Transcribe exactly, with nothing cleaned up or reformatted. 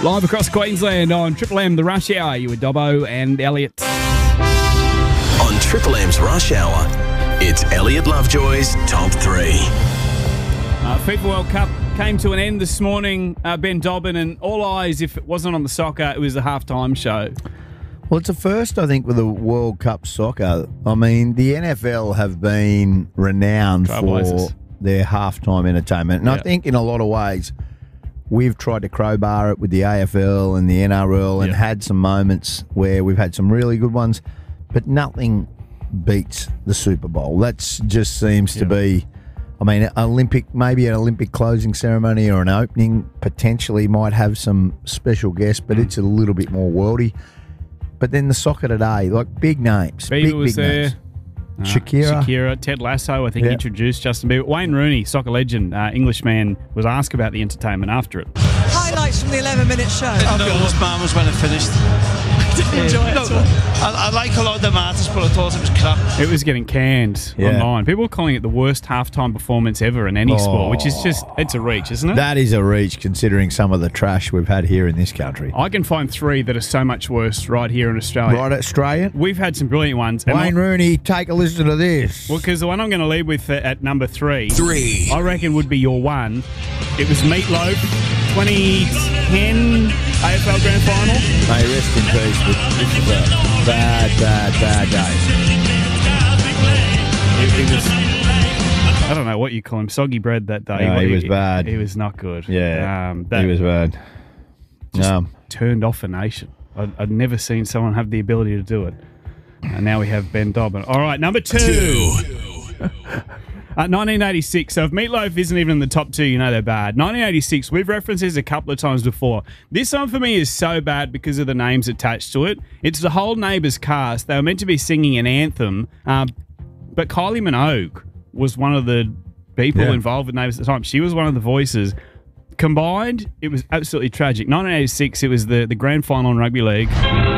Live across Queensland on Triple M, the Rush Hour. You with Dobbo and Elliot. On Triple M's Rush Hour, it's Elliot Lovejoy's Top three. Uh, FIFA World Cup came to an end this morning, uh, Ben Dobbin, and all eyes, if it wasn't on the soccer, it was the halftime show. Well, it's a first, I think, with the World Cup soccer. I mean, the N F L have been renowned for their halftime entertainment. And yep. I think in a lot of ways, we've tried to crowbar it with the A F L and the N R L and yep. had some moments where we've had some really good ones, but nothing beats the Super Bowl. That just seems yep. to be, I mean, Olympic, maybe an Olympic closing ceremony or an opening potentially might have some special guests, but mm. it's a little bit more worldy. But then the soccer today, like big names, Bieber big, was big there. names. Uh, Shakira. Shakira, Ted Lasso, I think, yep. introduced Justin Bieber. Wayne Rooney, soccer legend, uh, Englishman, was asked about the entertainment after it. Highlights from the eleven-minute show. I didn't know this man was when it finished. I didn't enjoy it no, at all. I, I like a lot of the artists, but I thought it was crap. It was getting canned yeah. online. People were calling it the worst halftime performance ever in any oh. sport, which is just, it's a reach, isn't it? That is a reach considering some of the trash we've had here in this country. I can find three that are so much worse right here in Australia. Right, Australian? We've had some brilliant ones. Wayne Rooney, take a listen to this. Well, because the one I'm going to lead with uh, at number three, Three. I reckon would be your one. It was Meatloaf, twenty ten A F L Grand Final. May rest in peace, but this is a bad, bad, bad day. It, it was, I don't know what you call him, soggy bread that day. No, he, he was bad. He was not good. Yeah, um, that he was bad. Just No. turned off a nation. I'd, I'd never seen someone have the ability to do it. And now we have Ben Dobbin. All right, number two. Two. Uh, nineteen eighty-six. So if Meatloaf isn't even in the top two, you know they're bad. nineteen eighty-six, we've referenced this a couple of times before. This one for me is so bad because of the names attached to it. It's the whole Neighbours cast. They were meant to be singing an anthem, uh, but Kylie Minogue was one of the people Yeah. involved with Neighbours at the time. She was one of the voices. Combined, it was absolutely tragic. nineteen eighty-six, it was the, the grand final in rugby league.